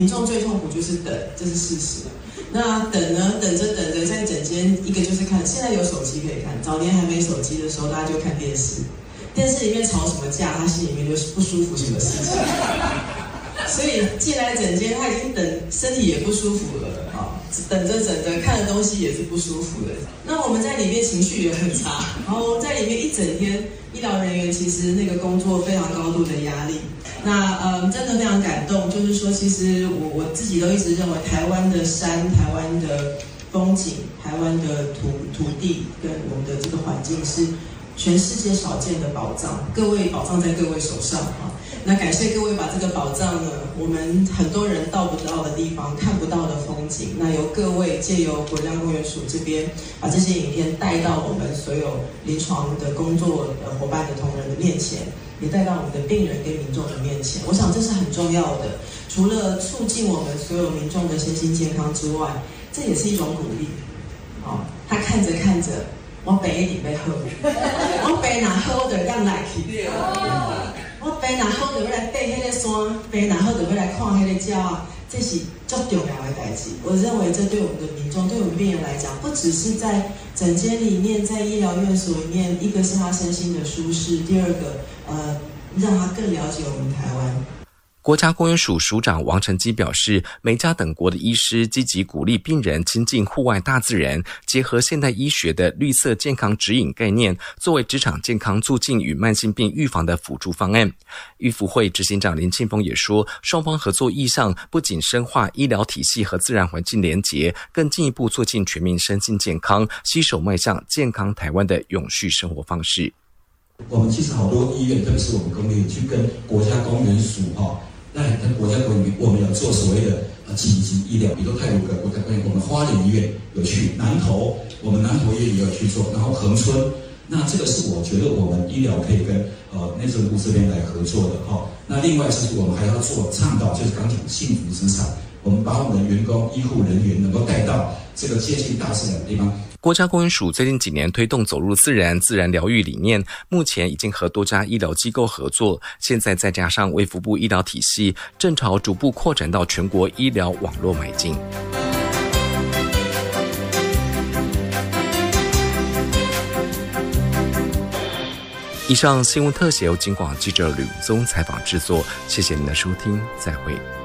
民众最痛苦就是等，这是事实。那等呢，等着，在诊间一个就是看，现在有手机可以看，早年还没手机的时候，大家就看电视，电视里面吵什么架，他心里面就是不舒服什么事情。所以进来诊间，他已经等，身体也不舒服了啊，等着看的东西也是不舒服的。那我们在里面情绪也很差，然后在里面一整天，医疗人员其实那个工作非常高度的压力。那真的非常感动，就是说，其实我自己都一直认为，台湾的山、台湾的风景、台湾的土地跟我们的这个环境是全世界少见的宝藏，各位宝藏在各位手上啊。那感谢各位把这个宝藏呢，我们很多人到不到的地方、看不到的风景，那由各位借由国家公园署这边把这些影片带到我们所有临床的工作伙伴的同仁的面前，也带到我们的病人跟民众的面前。我想这是很重要的，除了促进我们所有民众的身心健康之外，这也是一种鼓励。哦，他看着看着，我病一定要好，我病若好就让来去。我病若好就要来爬迄个山，病若好就要来看迄个鸟啊，这是最重要的代志。我认为这对我们的民众、对我们病人来讲，不只是在诊间里面、在医疗院所里面，一个是他身心的舒适，第二个让他更了解我们台湾。 国家公园署署长王成基表示，美加等国的医师积极鼓励病人亲近户外大自然，结合现代医学的绿色健康指引概念，作为职场健康促进与慢性病预防的辅助方案。医福会执行长林庆丰也说，双方合作意向不仅深化医疗体系和自然环境连结，更进一步促进全民身心健康，携手迈向健康台湾的永续生活方式。 我们其实好多医院，特别是我们公立去跟国家公园署那跟国家公园我们有做所谓的紧急医疗，比如泰鲁阁国家公园，我们花莲医院有去，南投我们南投医院也有去做，然后恒春，那这个是我觉得我们医疗可以跟内政部这边来合作的那另外就是我们还要做倡导，就是刚讲幸福职场，我们把我们的员工、医护人员能够带到这个接近大自然的地方。 国家公园署最近几年推动走入自然疗愈理念，目前已经和多家医疗机构合作，现在再加上卫福部医疗体系，正朝逐步扩展到全国医疗网络迈进。以上新闻特写由警广记者吕宗采访制作，谢谢您的收听，再会。